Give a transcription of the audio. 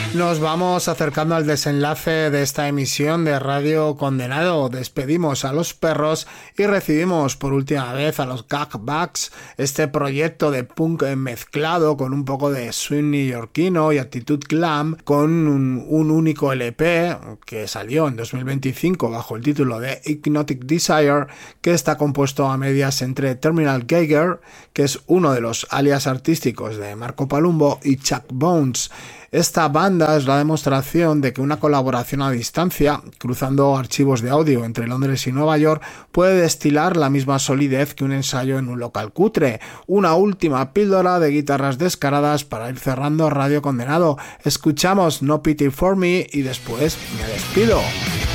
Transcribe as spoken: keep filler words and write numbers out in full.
Nos vamos acercando al desenlace de esta emisión de Radio Condenado. Despedimos a los perros y recibimos por última vez a los Gagbags, este proyecto de punk mezclado con un poco de swing neoyorquino y actitud glam, con un, un único L P que salió en dos mil veinticinco bajo el título de Hypnotic Desire, que está compuesto a medias entre Terminal Geiger, que es uno de los alias artísticos de Marco Palumbo, y Chuck Bones. Esta banda es la demostración de que una colaboración a distancia, cruzando archivos de audio entre Londres y Nueva York, puede destilar la misma solidez que un ensayo en un local cutre. Una última píldora de guitarras descaradas para ir cerrando Radio Condenado. Escuchamos No Pity For Me y después me despido.